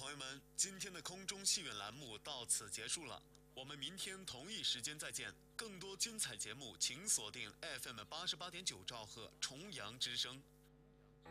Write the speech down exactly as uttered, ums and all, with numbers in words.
朋友们，今天的空中戏院栏目到此结束了，我们明天同一时间再见。更多精彩节目，请锁定 F M 八十八点九兆赫重阳之声。